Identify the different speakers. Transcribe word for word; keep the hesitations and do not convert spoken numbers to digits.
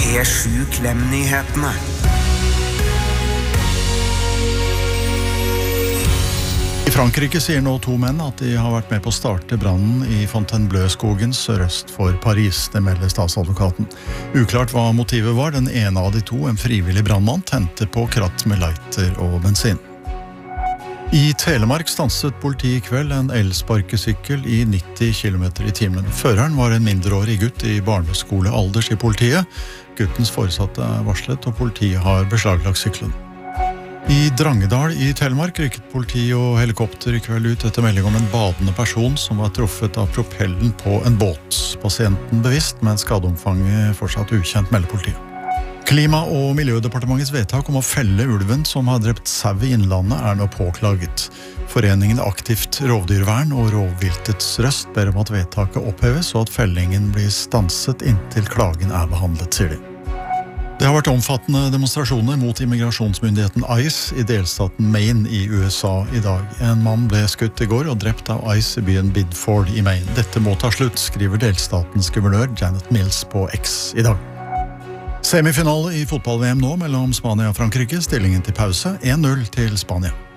Speaker 1: P sju Klem-nyhetene.
Speaker 2: I Frankrike sier nå to menn at de har vært med på å starte brannen i Fontainebleau-skogen sørøst for Paris, det melder statsadvokaten. Uklart hva motivet var. Den ene av de to, en frivillig brannmann, tente på kratt med lighter og bensin. I Telemark stanset politiet i kveld en elsparkesykkel i nitti kilometer i timen. Føreren var en mindreårig gutt i barneskolealder, sier politiet. Guttens foresatte er varslet, og politiet har beslaglagt sykkelen. I Drangedal i Telemark rykket politi og helikopter i kveld ut etter melding om en badende person som var truffet av propellen på en båt. Pasienten bevisst, men skadeomfanget fortsatt ukjent, melder politiet. Klima- og miljødepartementets vedtak om å felle ulven som har drept sau i innlandet er nå påklaget. Foreningen Aktivt rovdyrvern og Rovviltets Røst ber om at vedtaket oppheves og at fellingen blir stanset inntil klagen er behandlet, sier de. Det har vært omfattende demonstrasjoner mot immigrasjonsmyndigheten ICE i delstaten Maine i U S A i dag. En mann ble skutt i går og drept av ICE i byen Bidford i Maine. Dette må ta slutt, skriver delstatens guvernør Janet Mills på X i dag. Semifinale i fotball-V M nå mellom Spania og Frankrike. Stillingen til pause en null til Spania.